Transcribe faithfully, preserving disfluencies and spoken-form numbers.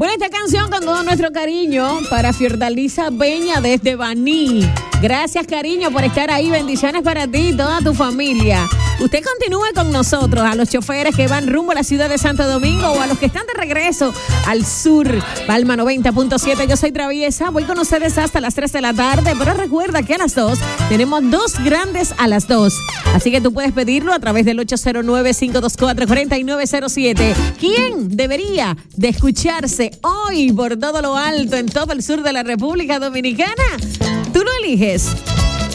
Bueno, esta canción con todo nuestro cariño para Fiordalisa Peña desde Baní. Gracias, cariño, por estar ahí. Bendiciones para ti y toda tu familia. Usted continúe con nosotros, a los choferes que van rumbo a la ciudad de Santo Domingo o a los que están de regreso al sur. Palma noventa punto siete, yo soy Traviesa. Voy con ustedes hasta las tres de la tarde, pero recuerda que a las dos tenemos dos grandes a las dos. Así que tú puedes pedirlo a través del ocho cero nueve, cinco dos cuatro, cuatro nueve cero siete. ¿Quién debería de escucharse hoy por todo lo alto en todo el sur de la República Dominicana? Tú lo eliges.